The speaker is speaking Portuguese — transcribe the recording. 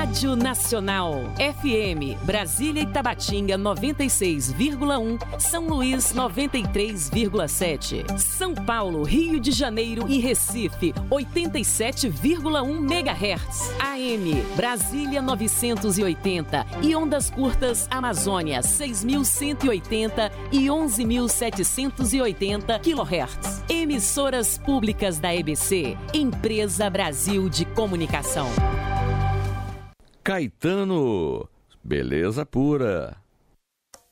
Rádio Nacional. FM, Brasília e Tabatinga 96,1. São Luís 93,7. São Paulo, Rio de Janeiro e Recife 87,1 MHz. AM, Brasília 980 e ondas curtas Amazônia 6.180 e 11.780 kHz. Emissoras públicas da EBC, Empresa Brasil de Comunicação. Caetano, beleza pura.